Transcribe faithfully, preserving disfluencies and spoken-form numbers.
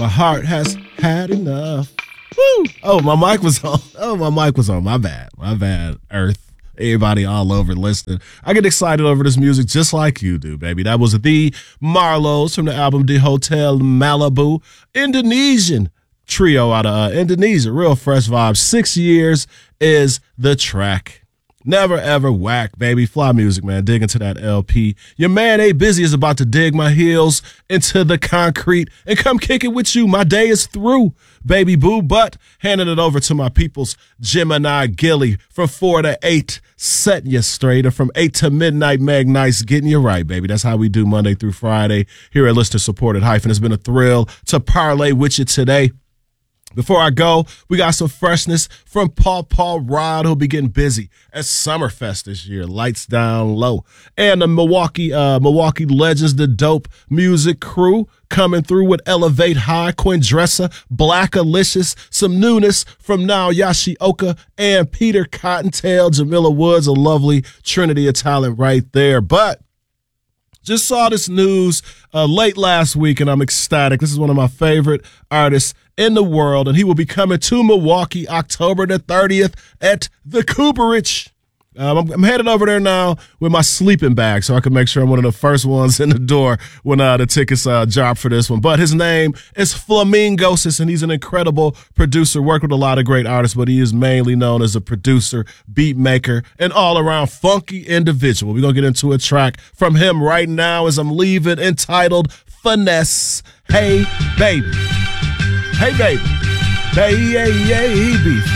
My heart has had enough. Woo! Oh, my mic was on. Oh, my mic was on. My bad. My bad, Earth. Everybody all over listening. I get excited over this music just like you do, baby. That was the Marlos from the album The Hotel Malibu. Indonesian trio out of uh, Indonesia. Real fresh vibes. Six years is the track. Never ever whack, baby. Fly music, man. Dig into that L P. Your man A Busy is about to dig my heels into the concrete and come kick it with you. My day is through, baby boo. But handing it over to my people's Gemini Gilly from four to eight, setting you straight. And from eight to midnight, Meg Nice, getting you right, baby. That's how we do Monday through Friday here at Listener Supported Hyphen. It's been a thrill to parlay with you today. Before I go, we got some freshness from Paul Paul Rod, who'll be getting busy at Summerfest this year. Lights down low. And the Milwaukee uh, Milwaukee Legends, the Dope Music Crew, coming through with Elevate High, Quindressa, Black Alicious, some newness from Now Yashioka and Peter Cottontail. Jamila Woods, a lovely trinity of talent right there. But just saw this news uh, late last week, and I'm ecstatic. This is one of my favorite artists in the world, and he will be coming to Milwaukee October the thirtieth at the Cooperage. Um, I'm, I'm headed over there now with my sleeping bag so I can make sure I'm one of the first ones in the door when uh, the tickets uh, drop for this one. But his name is Flamingosis, and he's an incredible producer, worked with a lot of great artists, but he is mainly known as a producer, beat maker, and all-around funky individual. We're going to get into a track from him right now as I'm leaving, entitled Finesse. Hey, baby. Hey, baby. Baby.